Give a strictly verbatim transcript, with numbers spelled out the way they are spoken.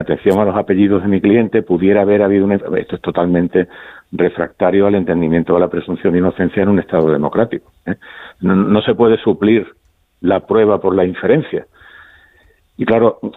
atención a los apellidos de mi cliente, pudiera haber habido una... Esto es totalmente refractario al entendimiento de la presunción de inocencia en un Estado democrático, ¿eh? No, no se puede suplir la prueba por la inferencia. Y claro,